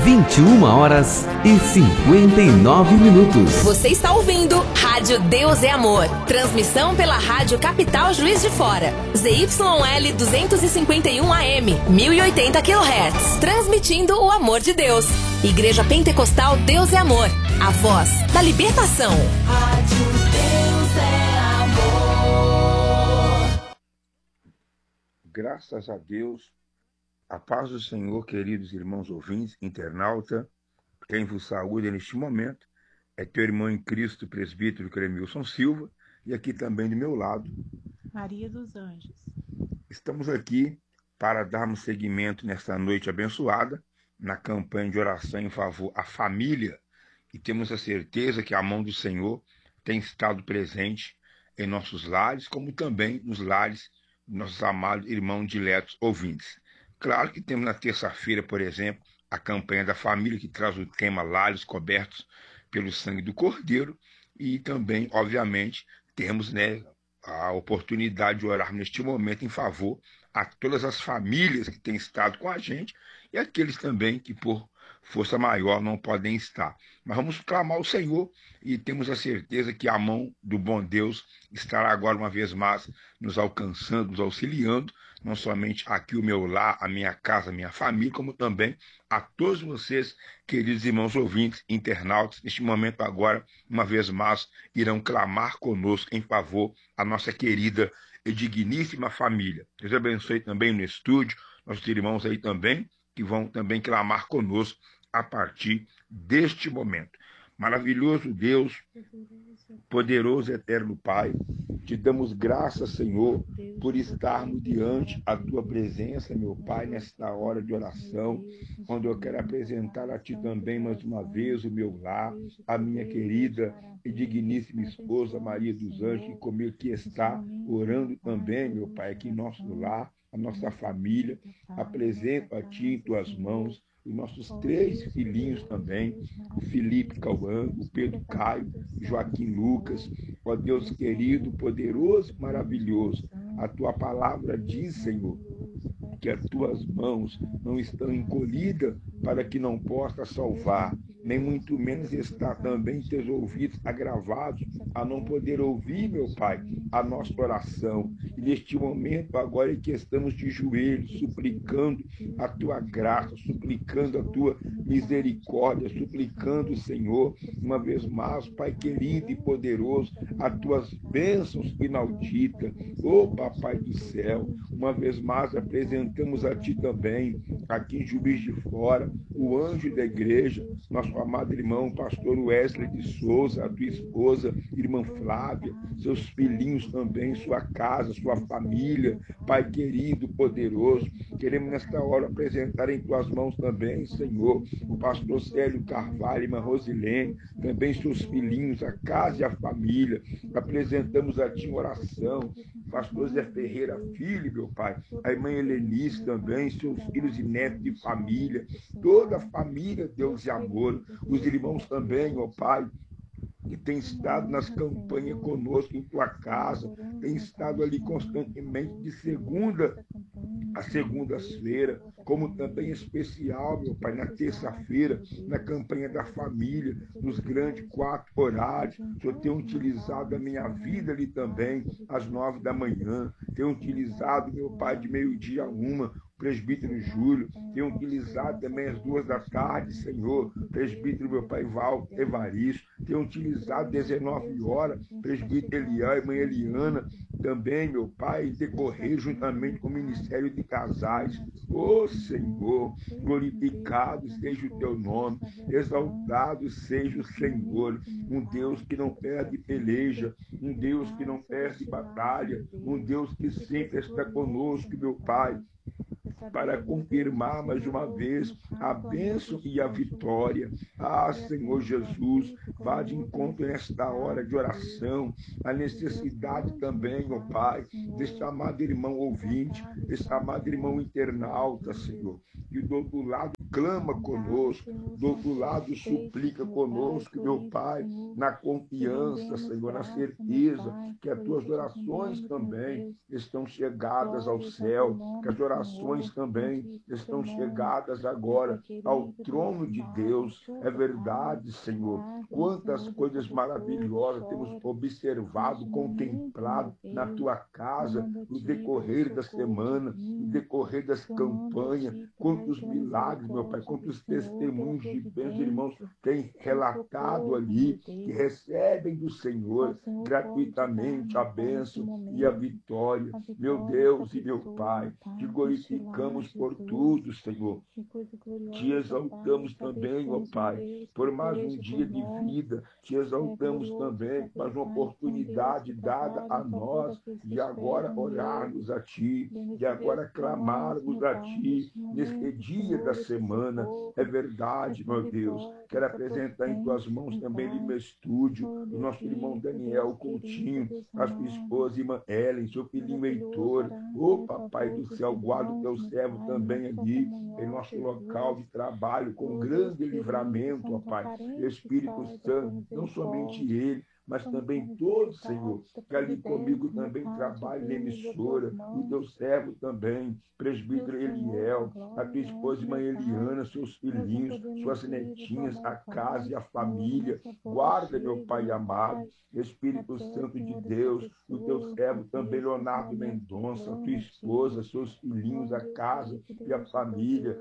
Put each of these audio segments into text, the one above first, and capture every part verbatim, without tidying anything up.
vinte e uma horas e cinquenta e nove minutos. Você está ouvindo Rádio Deus é Amor. Transmissão pela Rádio Capital Juiz de Fora. Z Y L duzentos e cinquenta e um A M, mil e oitenta quilohertz. Transmitindo o amor de Deus. Igreja Pentecostal Deus é Amor. A voz da libertação. Rádio Deus é Amor. Graças a Deus. A paz do Senhor, queridos irmãos ouvintes, internauta, quem vos saúda neste momento é teu irmão em Cristo, presbítero Clemilson Silva, e aqui também do meu lado, Maria dos Anjos. Estamos aqui para darmos seguimento nesta noite abençoada, na campanha de oração em favor à família, e temos a certeza que a mão do Senhor tem estado presente em nossos lares, como também nos lares dos nossos amados irmãos diletos ouvintes. Claro que temos na terça-feira, por exemplo, a campanha da família, que traz o tema Lares Cobertos pelo Sangue do Cordeiro, e também, obviamente, temos, né, a oportunidade de orar neste momento em favor a todas as famílias que têm estado com a gente e aqueles também que, por força maior, não podem estar. Mas vamos clamar ao Senhor e temos a certeza que a mão do bom Deus estará agora, uma vez mais, nos alcançando, nos auxiliando, não somente aqui o meu lar, a minha casa, a minha família, como também a todos vocês, queridos irmãos ouvintes, internautas, neste momento agora, uma vez mais, irão clamar conosco em favor a nossa querida e digníssima família. Deus abençoe também no estúdio, nossos irmãos aí também, que vão também clamar conosco a partir deste momento. Maravilhoso Deus, poderoso eterno Pai, te damos graças, Senhor, por estarmos diante a tua presença, meu Pai, nesta hora de oração, onde eu quero apresentar a ti também mais uma vez o meu lar, a minha querida e digníssima esposa Maria dos Anjos, que comigo que está orando também, meu Pai, aqui em nosso lar, a nossa família. Apresento a ti em tuas mãos os nossos três filhinhos também, o Felipe Cauã, o Pedro Caio, Joaquim Lucas. Ó Deus querido, poderoso, maravilhoso, a tua palavra diz, Senhor, que as tuas mãos não estão encolhidas para que não possa salvar, nem muito menos está também teus ouvidos agravados a não poder ouvir, meu Pai, a nossa oração. E neste momento agora é que estamos de joelhos, suplicando a tua graça, suplicando a tua misericórdia, suplicando, Senhor, uma vez mais, Pai querido e poderoso, as tuas bênçãos inauditas. Ô Papai do céu, uma vez mais apresentamos a ti também, aqui em Juiz de Fora, o anjo da igreja, nosso amado irmão, pastor Wesley de Souza, a tua esposa, irmã Flávia, seus filhinhos também, sua casa, sua família, Pai querido, poderoso. Queremos nesta hora apresentar em tuas mãos também, Senhor, o pastor Célio Carvalho, irmã Rosilene, também seus filhinhos, a casa e a família. Apresentamos a ti em oração, pastor Zé Ferreira Filho, meu Pai, a irmã Helenice também, seus filhos e netos de família, toda a família, Deus e amor, os irmãos também, ó Pai, que tem estado nas campanhas conosco em tua casa, tem estado ali constantemente de segunda a segundas-feira, como também especial, meu Pai, na terça-feira, na campanha da família, nos grandes quatro horários. O Senhor tem utilizado a minha vida ali também, às nove da manhã, tem utilizado, meu Pai, de meio-dia a uma, presbítero Júlio, tem utilizado também às duas da tarde, Senhor, presbítero meu pai Val Evaristo, tem utilizado dezenove horas, presbítero Eliel e mãe Eliana, também, meu Pai, decorrer juntamente com o Ministério de Casais. Ô Senhor, glorificado seja o teu nome, exaltado seja o Senhor, um Deus que não perde peleja, um Deus que não perde batalha, um Deus que sempre está conosco, meu Pai, para confirmar mais uma vez a bênção e a vitória. Ah, Senhor Jesus, vá de encontro nesta hora de oração, a necessidade também, ó Pai, deste amado irmão ouvinte, deste amado irmão internauta, Senhor. que do outro lado clama conosco, do outro lado suplica conosco, meu Pai, na confiança, Senhor, na certeza que as tuas orações também estão chegadas ao céu, que as orações também estão chegadas agora ao trono de Deus. É verdade, Senhor. Quantas coisas maravilhosas temos observado, contemplado na tua casa, no decorrer da semana, no decorrer das campanhas. Quantos milagres, meu Pai, quantos testemunhos de bens, irmãos, têm relatado ali, que recebem do Senhor gratuitamente a bênção e a vitória. Meu Deus e meu Pai, te glorificamos por tudo, Senhor. Te exaltamos também, ó Pai, por mais um dia de vida. Te exaltamos também por mais uma oportunidade dada a nós de agora orarmos a Ti, de agora clamarmos a Ti neste dia da semana. É verdade, meu Deus. Quero apresentar em Tuas mãos também ali no estúdio o nosso irmão Daniel Coutinho, a sua esposa, irmã Ellen, seu filhinho Heitor. Ô Papai do céu, guarda o Teu servo também ali em nosso local de trabalho com grande livramento, ó Pai. Espírito Santo, não somente ele, mas também todos, Senhor, que ali comigo também trabalham na emissora, o teu servo também, presbítero Eliel, a tua esposa, irmã Eliana, seus filhinhos, suas netinhas, a casa e a família. Guarda, meu Pai amado, Espírito Santo de Deus, o teu servo também, Leonardo Mendonça, a tua esposa, seus filhinhos, a casa e a família.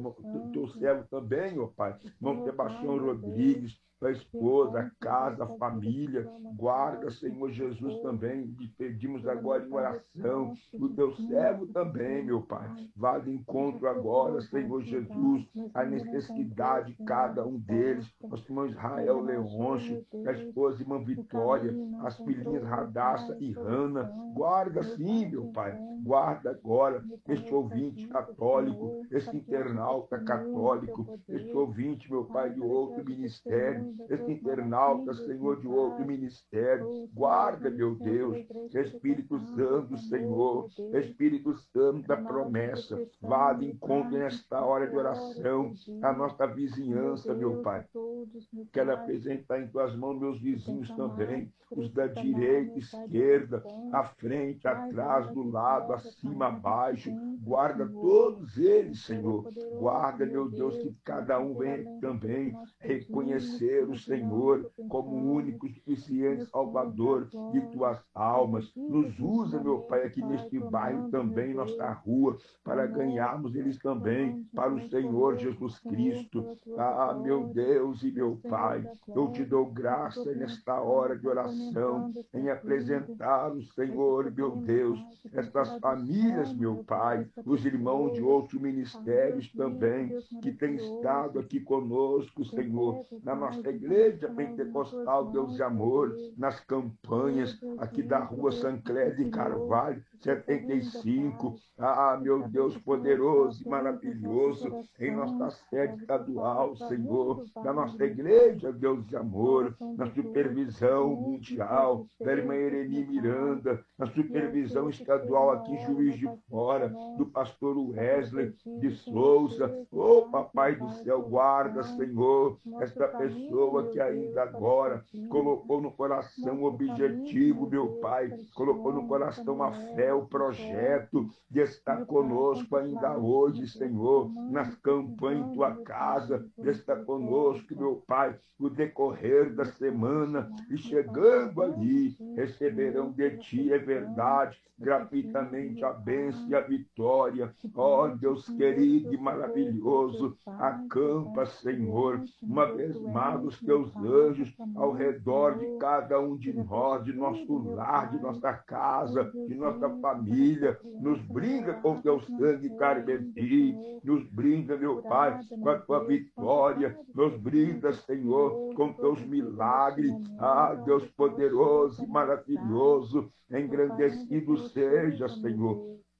O teu servo também, ó Pai, irmão Sebastião Rodrigues, a esposa, a casa, a família. Guarda, Senhor Jesus, também. Te pedimos agora em oração. O teu servo também, meu Pai. Vá de encontro agora, Senhor Jesus, a necessidade de cada um deles. Nosso irmão Israel Leôncio, a esposa, irmã Vitória, as filhinhas Radassa e Rana. Guarda, sim, meu Pai. Guarda agora este ouvinte católico, este internauta católico, este ouvinte, meu Pai, de outro ministério, este internauta, Senhor, de outro ministério. Guarda, meu Deus, Espírito Santo, Senhor, Espírito Santo da promessa. Vá de encontro nesta hora de oração a nossa vizinhança, meu Pai. Quero apresentar em tuas mãos meus vizinhos também, os da direita, esquerda, à frente, atrás, do lado, acima, abaixo. Guarda todos eles, Senhor. Guarda, meu Deus, que cada um venha também reconhecer o Senhor como o único, suficiente Salvador de tuas almas. Nos usa, meu Pai, aqui neste bairro também, nossa rua, para ganharmos eles também para o Senhor Jesus Cristo. Ah, meu Deus e meu Pai, eu te dou graça nesta hora de oração, em apresentar o Senhor, meu Deus, estas famílias, meu Pai, os irmãos de outros ministérios também, que têm estado aqui conosco, Senhor, na nossa igreja pentecostal, Deus de amor, nas campanhas aqui da rua Sancler de Carvalho, setenta e cinco. Ah, meu Deus poderoso e maravilhoso, em nossa sede estadual, Senhor, da nossa igreja, Deus de amor, na supervisão mundial da irmã Ereni Miranda, na supervisão estadual aqui em Juiz de Fora, do pastor Wesley de Souza. Oh, Papai do céu, guarda, Senhor, esta pessoa que ainda agora colocou no coração o objetivo, meu Pai, colocou no coração a fé, o projeto de estar conosco ainda hoje, Senhor, nas campanhas em tua casa, de estar conosco, meu Pai, no decorrer da semana, e chegando ali, receberão de ti, é verdade, gratuitamente a bênção e a vitória. Ó oh, Deus querido e maravilhoso, acampa, Senhor, uma vez mais os teus anjos ao redor de cada um de nós, de nosso lar, de nossa casa, de nossa família. Nos brinda com teu sangue carmesí, nos brinda, meu Pai, com a tua vitória, nos brinda, Senhor, com teus milagres. Ah, Deus poderoso e maravilhoso, engrandecido seja, Senhor,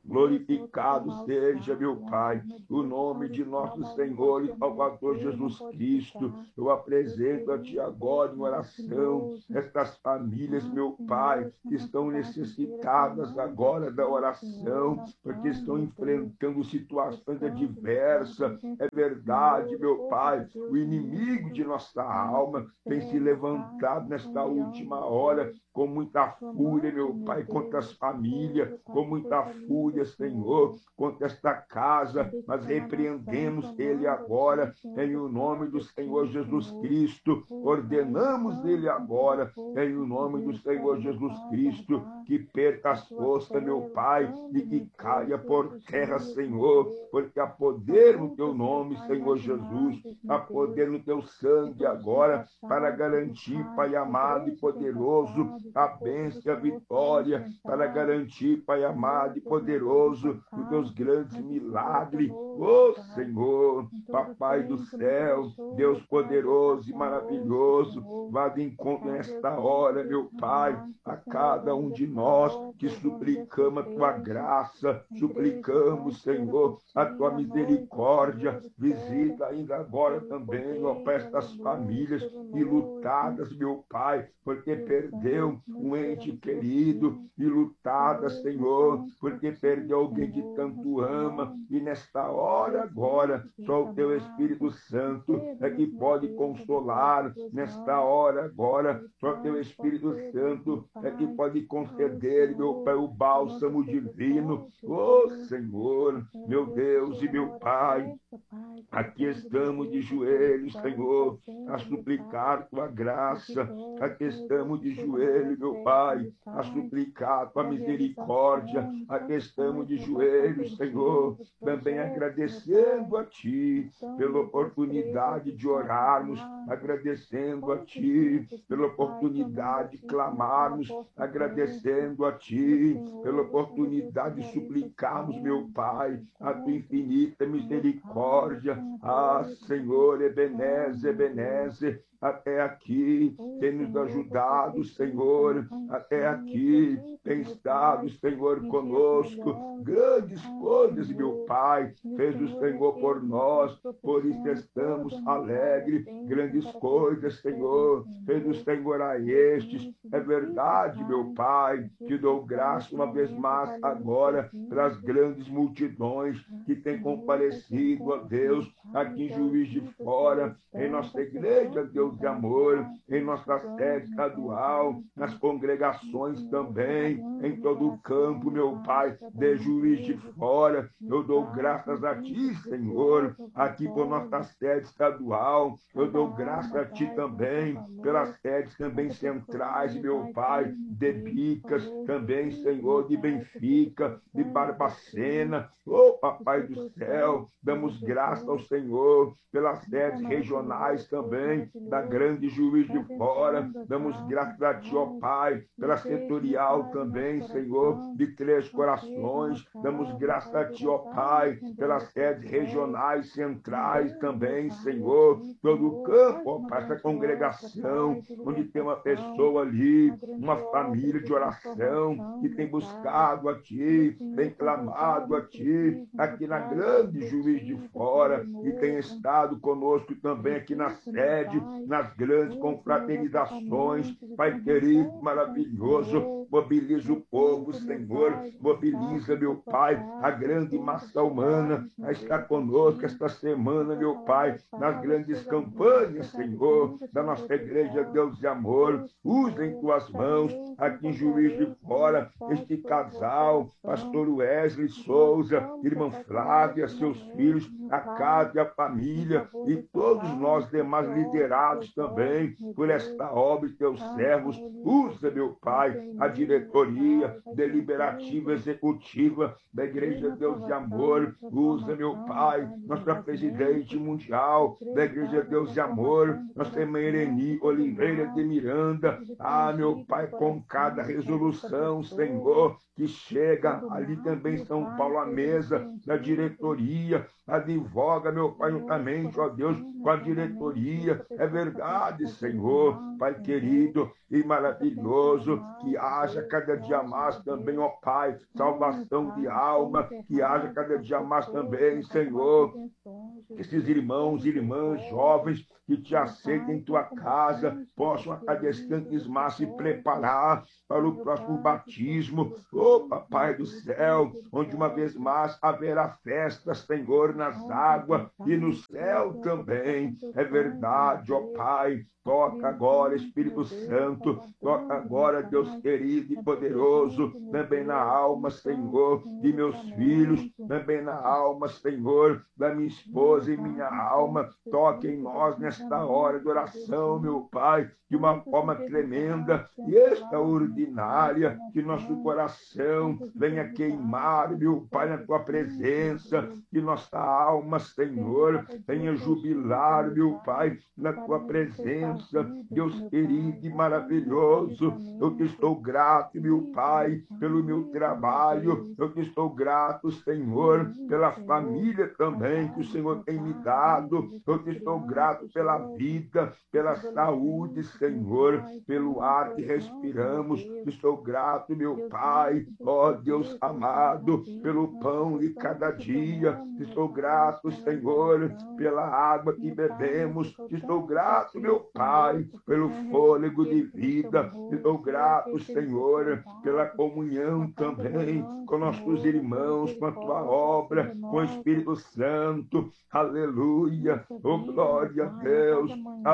Glorificado seja, meu Pai, o nome de nosso Senhor e Salvador Jesus Cristo. Eu apresento a Ti agora em oração estas famílias, meu Pai, que estão necessitadas agora da oração, porque estão enfrentando situações adversas. É verdade, meu Pai, o inimigo de nossa alma tem se levantado nesta última hora com muita fúria, meu Pai, contra as famílias, com muita fúria, Senhor, contra esta casa. Mas repreendemos ele agora, em o nome do Senhor Jesus Cristo. Ordenamos ele agora, em o nome do Senhor Jesus Cristo, que perca as forças, meu Pai, e que caia por terra, Senhor, porque há poder no Teu nome, Senhor Jesus, há poder no Teu sangue agora, para garantir, Pai amado e poderoso, a bênção e a vitória, para garantir, Pai amado e poderoso, os Teus grandes milagres. Ô Senhor, Papai do céu, Deus poderoso e maravilhoso, vá de encontro nesta hora, meu Pai, a cada um de nós que suplicamos a Tua graça, suplicamos, Senhor, a Tua misericórdia. Visita ainda agora também, ó Pai, estas famílias ilutadas, meu Pai, porque perdeu um ente querido, ilutadas, Senhor, porque perdeu alguém que tanto ama, e nesta hora agora, só o Teu Espírito Santo é que pode consolar, nesta hora agora, só o Teu Espírito Santo é que pode conceder, meu Pai, o bálsamo divino. Ô Senhor, meu Deus e meu Pai, aqui estamos de joelhos, Senhor, a suplicar Tua graça. Aqui estamos de joelhos, meu Pai, a suplicar Tua misericórdia. Aqui estamos de joelhos, Senhor, também agradecendo a Ti pela oportunidade de orarmos, agradecendo a Ti pela oportunidade de clamarmos, agradecendo a Ti pela oportunidade de suplicarmos, meu Pai, a Tua infinita misericórdia. Ah, Senhor, Ebenezer, Ebenezer, até aqui tem nos ajudado, Senhor, até aqui tem estado, Senhor, conosco. Grandes coisas, meu Pai, fez o Senhor por nós, por isso estamos alegres. Grandes coisas, Senhor, fez o Senhor a estes. É verdade, meu Pai, te dou graça uma vez mais agora pelas grandes multidões que têm comparecido, ó Deus, aqui em Juiz de Fora, em nossa igreja, Deus de amor, em nossa sede estadual, nas congregações também, em todo o campo, meu Pai, de Juiz de Fora. Eu dou graças a Ti, Senhor, aqui por nossa sede estadual. Eu dou graças a Ti também pelas sedes também centrais, meu Pai, de Bicas, também, Senhor, de Benfica, de Barbacena. Oh, Papai do céu, damos graças ao Senhor pelas sedes regionais também, da grande Juiz de Fora. Damos graças a Ti, ó Pai, pela setorial também, Senhor, de Três Corações. Damos graças a Ti, ó Pai, pelas sedes regionais, centrais também, Senhor. Todo o campo, ó Pai, essa congregação, onde tem uma pessoa ali, uma família de oração, que tem buscado a Ti, tem clamado a Ti, aqui na grande Juiz de Fora, e tem estado conosco também aqui na sede, nas grandes confraternizações. Pai querido, maravilhoso, mobiliza o povo, Senhor, mobiliza, meu Pai, a grande massa humana a estar conosco esta semana, meu Pai, nas grandes campanhas, Senhor, da nossa igreja, Deus de amor. Usa em Tuas mãos, aqui em Juiz de Fora, este casal, pastor Wesley Souza, irmã Flávia, seus filhos, a casa e a família, e todos nós demais liderados também por esta obra de Teus servos. Usa, meu Pai, a diretoria deliberativa executiva da Igreja Deus de Amor. Usa, meu Pai, nossa presidente mundial da Igreja Deus de Amor, nossa irmã Ireni Oliveira de Miranda. Ah, meu Pai, com cada resolução, Senhor, que chega ali também em São Paulo à mesa da diretoria, advoga, meu Pai, juntamente, ó Deus, com a diretoria. É verdade, Senhor, Pai querido e maravilhoso, que haja cada dia mais também, ó Pai, salvação de alma, que haja cada dia mais também, Senhor, esses irmãos e irmãs jovens que te aceitem em tua casa, possam a cada instante mais se preparar para o próximo batismo, ô Papai do céu, onde uma vez mais haverá festa, Senhor, nas águas e no céu também. É verdade, ó Pai, toca agora, Espírito Santo, toca agora, Deus querido e poderoso, também na alma, Senhor, de meus filhos, também na alma, Senhor, da minha esposa e minha alma. Toque em nós nesta hora de oração, meu Pai, de uma forma tremenda e extraordinária, que nosso coração venha queimar, meu Pai, na tua presença, que nossa alma, Senhor, venha jubilar, meu Pai, na tua presença. Deus querido e maravilhoso, eu te estou grato, meu Pai, pelo meu trabalho, eu te estou grato, Senhor, pela família também que o Senhor tem me dado, eu te estou grato pela vida, pela saúde, Senhor, pelo ar que respiramos, estou grato, meu Pai, ó Deus amado, pelo pão de cada dia, estou grato, Senhor, pela água que bebemos, estou grato, meu Pai, pelo fôlego de vida, estou grato, Senhor, pela comunhão também com nossos irmãos, com a tua obra, com o Espírito Santo, aleluia, oh glória a Deus,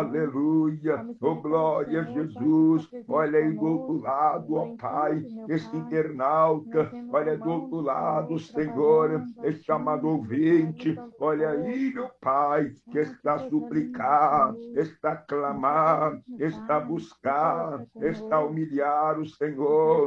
aleluia, oh glória a Jesus. Olha aí do outro lado, ó Pai, esse internauta, olha do outro lado, Senhor, esse amado ouvinte, olha aí, meu Pai, que está a suplicar, está a clamar, está a buscar, está a humilhar o Senhor,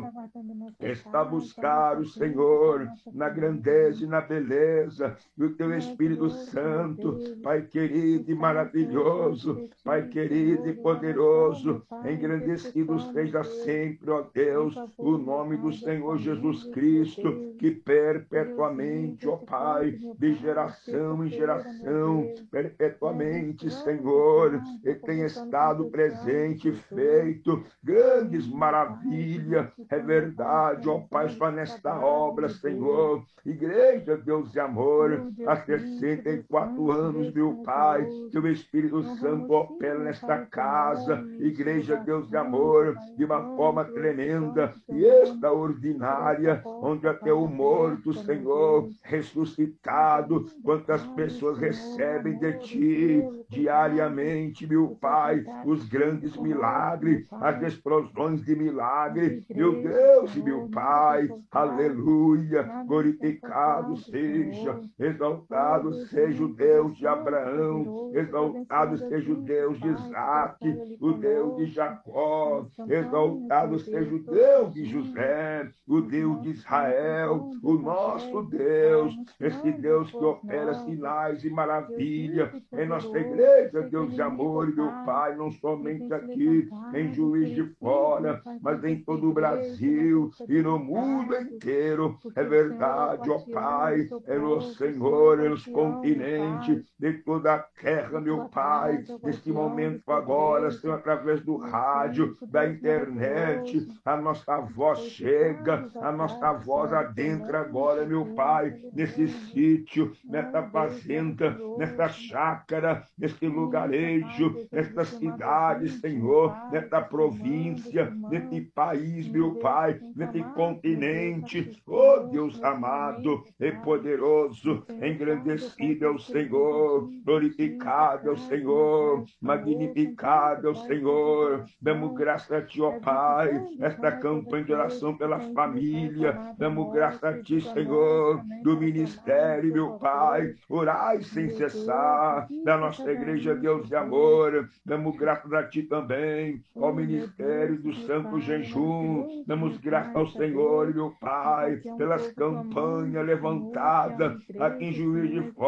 está a buscar o Senhor na grandeza e na beleza do teu Espírito Santo, Pai querido e maravilhoso, Pai querido e poderoso, engrandecido seja sempre, ó Deus, o nome do Senhor Jesus Cristo, que perpetuamente, ó Pai, de geração em geração, perpetuamente, Senhor, e tem estado presente e feito grandes maravilhas, é verdade, ó Pai, só nesta obra, Senhor, Igreja Deus de Amor, há sessenta e quatro anos, meu Pai, teu Espírito Santo opera nesta casa, Igreja Deus de Amor, de uma forma tremenda e extraordinária, onde até o morto, Senhor, ressuscitado, quantas pessoas recebem de Ti diariamente, meu Pai, os grandes milagres, as explosões de milagre, meu Deus e meu Pai, aleluia, glorificado seja, exaltado seja o Deus de Abraão, exaltado seja o Deus de Isaac, o Deus de Jacó, exaltado seja o Deus de José, o Deus de Israel, o nosso Deus, esse Deus que opera sinais e maravilha em nossa igreja, Deus de amor, meu Pai, não somente aqui em Juiz de Fora, mas em todo o Brasil e no mundo inteiro. É verdade, ó Pai, é no Senhor, é nos continentes de toda a terra, meu Pai, neste momento agora, Senhor, através do rádio, da internet, a nossa voz chega, a nossa voz adentra agora, meu Pai, nesse sítio, nesta fazenda, nesta chácara, neste lugarejo, nesta cidade, Senhor, nesta província, neste país, meu Pai, neste continente, oh Deus amado e poderoso, engrandecido é o Senhor, glorificado é o Senhor, magnificado é o Senhor. Damos graça a Ti, ó Pai, esta campanha de oração pela família, damos graça a Ti, Senhor, do ministério, meu Pai, orai sem cessar, da nossa igreja, Deus de amor, damos graças a Ti também, ao ministério do Santo Jejum, damos graças ao Senhor, meu Pai, pelas campanhas levantadas aqui em Juiz de Fora,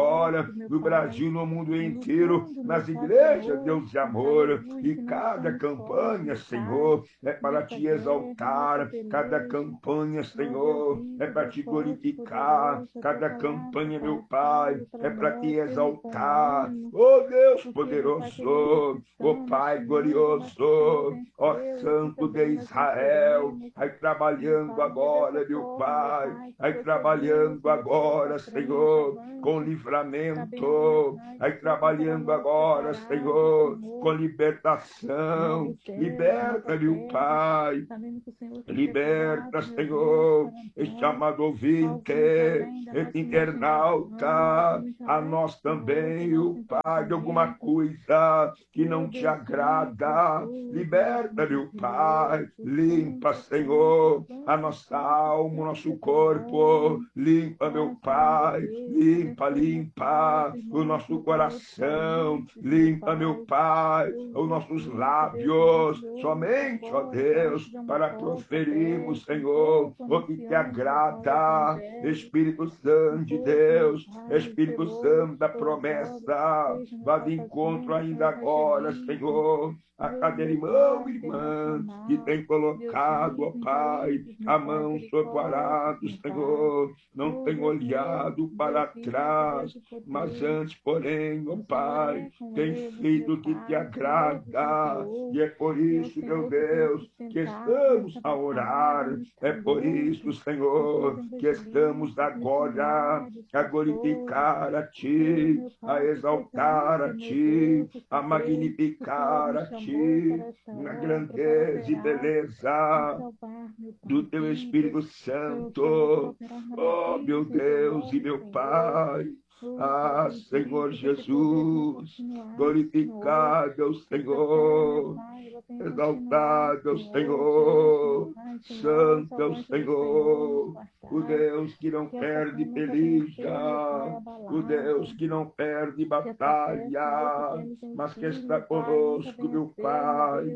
no Brasil, no mundo inteiro, nas igrejas, Deus de amor, e cada campanha, Senhor, é para te exaltar, cada campanha, Senhor, é para te glorificar, cada campanha, meu Pai, é para te exaltar, oh Deus poderoso, oh Pai glorioso, ó Santo de Israel, aí trabalhando agora, meu Pai, aí trabalhando agora, Senhor, com livramento, aí trabalhando agora, Senhor, com libertação, liberta, meu Pai, liberta, Senhor, este amado ouvinte, este internauta, a nós também, o Pai, de alguma coisa que não te agrada, liberta, meu Pai, limpa, Senhor, a nossa alma, o nosso corpo, limpa, meu Pai, limpa, limpa o nosso coração, limpa, meu Pai, os nossos lábios, somente, ó Deus, para proferirmos, Senhor, o que te agrada, Espírito Santo de Deus, Espírito Santo da promessa, vá de encontro ainda agora, Senhor, a cada irmão e irmã que tem colocado, ó Pai, a mão sobre o arado, Senhor, não tem olhado para trás, mas antes, porém, ó Pai, tem feito o que te agrada, e é por isso, meu Deus, que estamos a orar, é por isso, Senhor, que estamos agora a glorificar a Ti, a exaltar a Ti, a magnificar a Ti, na grandeza e beleza do Teu Espírito Santo, oh meu Deus e meu Pai. Ah, Senhor Jesus, glorificado é o Senhor, exaltado é o Senhor, santo é o Senhor, o Deus que não perde peleja, o Deus que não perde batalha, mas que está conosco, meu Pai,